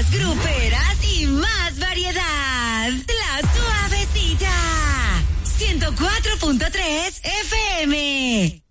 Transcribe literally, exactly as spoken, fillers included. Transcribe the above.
Más gruperas y más variedad. La Suavecita. ciento cuatro punto tres F M.